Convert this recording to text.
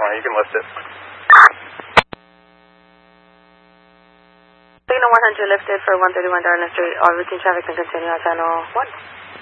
You can list it. Signal 100 lifted for 131 Darling Street. All routine traffic can continue on channel 1.